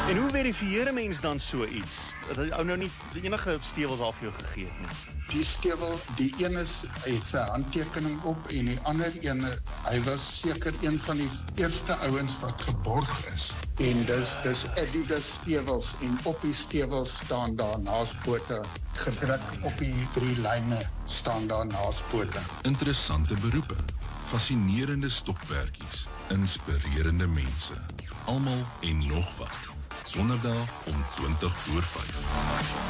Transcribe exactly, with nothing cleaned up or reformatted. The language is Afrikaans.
En hoe verifieer 'n mens dan so iets? Dat hy ou nou nie enige stewels al vir jou gegee het nie. Die stewel, die een is, het sy handtekening op en die ander een, hy was seker een van die eerste ouens wat geborg is. En dis, dis Adidas stewels en op die stewels staan daar naaspote gedruk, op die drie lyne staan daar naaspote. Interessante beroepe, fascinerende stokperdjies, inspirerende mense, almal en nog wat. Donderdag om twintig voor vyf.